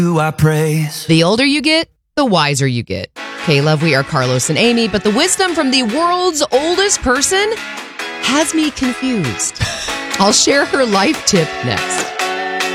who I praise. The older you get, the wiser you get. K-Love, we are Carlos and Amy, but the wisdom from the world's oldest person has me confused. I'll share her life tip next.